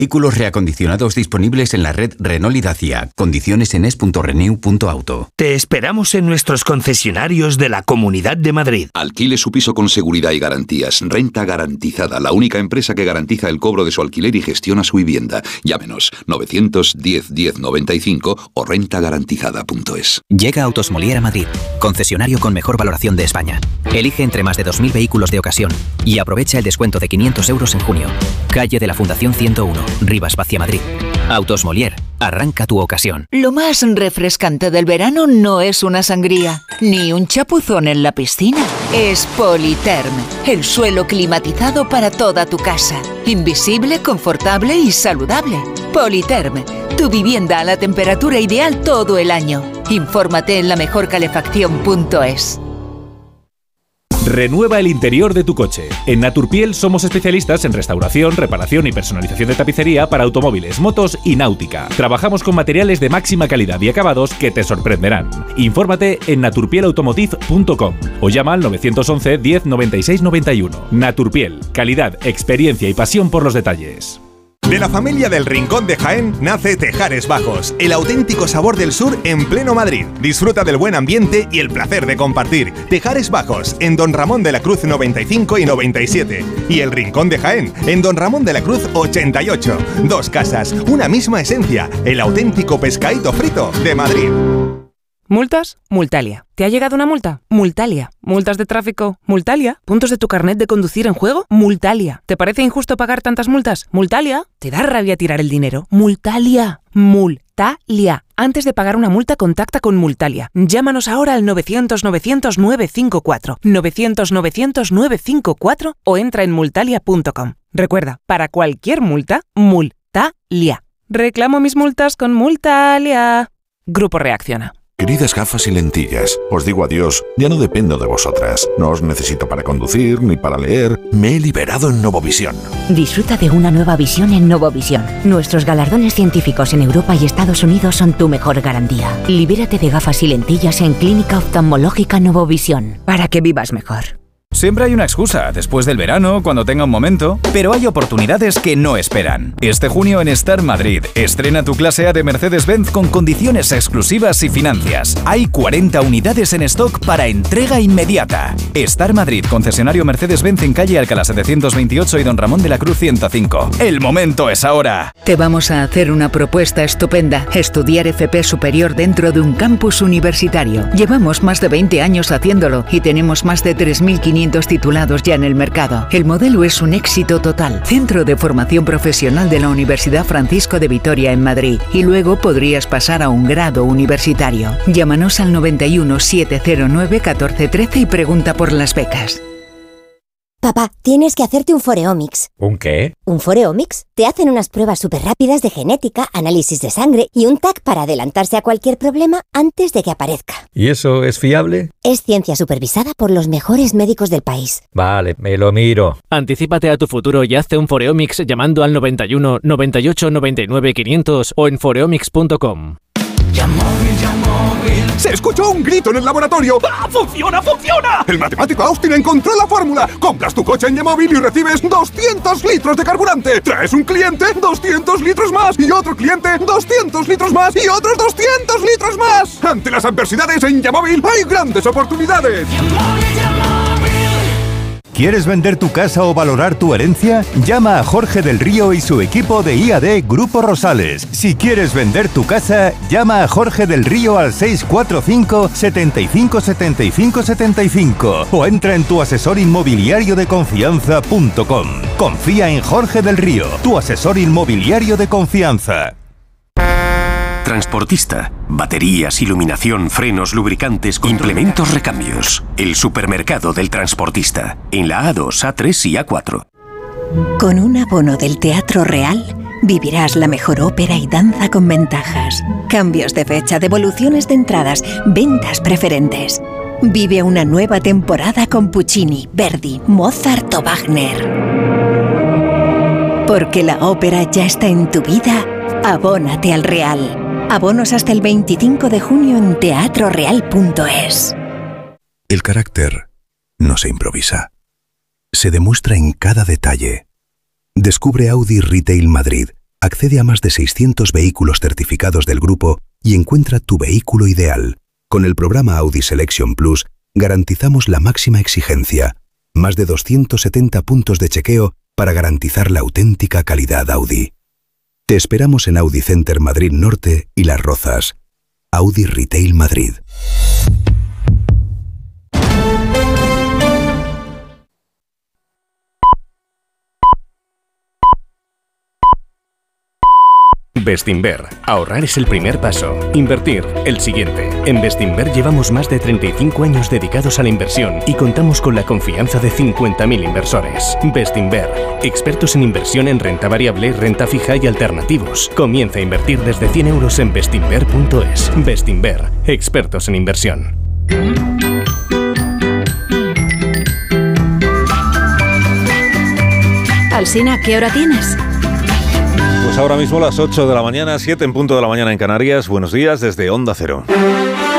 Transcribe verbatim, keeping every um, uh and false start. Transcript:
Vehículos reacondicionados disponibles en la red Renault y Dacia. Condiciones en es punto renew punto auto. Te esperamos en nuestros concesionarios de la Comunidad de Madrid. Alquile su piso con seguridad y garantías. Renta Garantizada, la única empresa que garantiza el cobro de su alquiler y gestiona su vivienda. Llámenos novecientos diez diez noventa y cinco o renta garantizada punto es. Llega Autos Molière a Madrid, concesionario con mejor valoración de España. Elige entre más de dos mil vehículos de ocasión y aprovecha el descuento de quinientos euros en junio. Calle de la Fundación ciento uno, Rivas Vacia, Madrid. Autos Molière, arranca tu ocasión. Lo más refrescante del verano no es una sangría, ni un chapuzón en la piscina. Es Politerm, el suelo climatizado para toda tu casa. Invisible, confortable y saludable. Politerm, tu vivienda a la temperatura ideal todo el año. Infórmate en la mejor calefacción punto es. Renueva el interior de tu coche. En Naturpiel somos especialistas en restauración, reparación y personalización de tapicería para automóviles, motos y náutica. Trabajamos con materiales de máxima calidad y acabados que te sorprenderán. Infórmate en naturpiel automotive punto com o llama al nueve once diez noventa y seis noventa y uno. Naturpiel, calidad, experiencia y pasión por los detalles. De la familia del Rincón de Jaén nace Tejares Bajos, el auténtico sabor del sur en pleno Madrid. Disfruta del buen ambiente y el placer de compartir. Tejares Bajos, en Don Ramón de la Cruz noventa y cinco y noventa y siete. Y el Rincón de Jaén, en Don Ramón de la Cruz ochenta y ocho. Dos casas, una misma esencia, el auténtico pescadito frito de Madrid. ¿Multas? Multalia. ¿Te ha llegado una multa? Multalia. ¿Multas de tráfico? Multalia. ¿Puntos de tu carnet de conducir en juego? Multalia. ¿Te parece injusto pagar tantas multas? Multalia. ¿Te da rabia tirar el dinero? Multalia. Multalia. Antes de pagar una multa, contacta con Multalia. Llámanos ahora al novecientos novecientos nueve cinco cuatro, novecientos novecientos nueve cinco cuatro o entra en multalia punto com. Recuerda, para cualquier multa, Multalia. Reclamo mis multas con Multalia. Grupo Reacciona. Queridas gafas y lentillas, os digo adiós, ya no dependo de vosotras. No os necesito para conducir ni para leer. Me he liberado en Novovisión. Disfruta de una nueva visión en Novovisión. Nuestros galardones científicos en Europa y Estados Unidos son tu mejor garantía. Libérate de gafas y lentillas en Clínica Oftalmológica Novovisión, para que vivas mejor. Siempre hay una excusa, después del verano, cuando tenga un momento, pero hay oportunidades que no esperan. Este junio en Star Madrid, estrena tu clase A de Mercedes-Benz con condiciones exclusivas y financias. Hay cuarenta unidades en stock para entrega inmediata. Star Madrid, concesionario Mercedes-Benz en calle Alcalá setecientos veintiocho y Don Ramón de la Cruz ciento cinco. El momento es ahora. Te vamos a hacer una propuesta estupenda. Estudiar F P superior dentro de un campus universitario. Llevamos más de veinte años haciéndolo y tenemos más de tres mil quinientos titulados ya en el mercado. El modelo es un éxito total. Centro de Formación Profesional de la Universidad Francisco de Vitoria en Madrid. Y luego podrías pasar a un grado universitario. Llámanos al noventa y uno, setecientos nueve, catorce trece y pregunta por las becas. Papá, tienes que hacerte un Foreomics. ¿Un qué? ¿Un Foreomics? Te hacen unas pruebas súper rápidas de genética, análisis de sangre y un T A C para adelantarse a cualquier problema antes de que aparezca. ¿Y eso es fiable? Es ciencia supervisada por los mejores médicos del país. Vale, me lo miro. Anticípate a tu futuro y hazte un Foreomics llamando al noventa y uno, noventa y ocho, noventa y nueve, quinientos o en foreomics punto com. Yamóvil, Yamóvil. ¡Se escuchó un grito en el laboratorio! ¡Ah, funciona, funciona! El matemático Austin encontró la fórmula. Compras tu coche en Yamóvil y recibes doscientos litros de carburante. Traes un cliente, doscientos litros más. Y otro cliente, doscientos litros más. Y otros doscientos litros más. Ante las adversidades en Yamóvil hay grandes oportunidades. Yamóvil, Yamóvil. ¿Quieres vender tu casa o valorar tu herencia? Llama a Jorge del Río y su equipo de I A D Grupo Rosales. Si quieres vender tu casa, llama a Jorge del Río al seis cuatro cinco, setenta y cinco, setenta y cinco, setenta y cinco o entra en tu asesor inmobiliario de confianza punto com. Confía en Jorge del Río, tu asesor inmobiliario de confianza. Transportista. Baterías, iluminación, frenos, lubricantes, implementos, recambios. El supermercado del transportista. En la A dos, A tres y A cuatro. Con un abono del Teatro Real, vivirás la mejor ópera y danza con ventajas. Cambios de fecha, devoluciones de entradas, ventas preferentes. Vive una nueva temporada con Puccini, Verdi, Mozart o Wagner. Porque la ópera ya está en tu vida, abónate al Real. Abonos hasta el veinticinco de junio en teatro real punto es. El carácter no se improvisa. Se demuestra en cada detalle. Descubre Audi Retail Madrid, Accede a más de seiscientos vehículos certificados del grupo y encuentra tu vehículo ideal. Con el programa Audi Selection Plus garantizamos la máxima exigencia. Más de doscientos setenta puntos de chequeo para garantizar la auténtica calidad Audi. Te esperamos en Audi Center Madrid Norte y Las Rozas. Audi Retail Madrid. Bestinver. Ahorrar es el primer paso. Invertir, el siguiente. En Bestinver llevamos más de treinta y cinco años dedicados a la inversión y contamos con la confianza de cincuenta mil inversores. Bestinver. Expertos en inversión en renta variable, renta fija y alternativos. Comienza a invertir desde cien euros en bestinver punto es. Bestinver. Expertos en inversión. Alsina, ¿qué hora tienes? Pues ahora mismo las ocho de la mañana, siete en punto de la mañana en Canarias. Buenos días desde Onda Cero.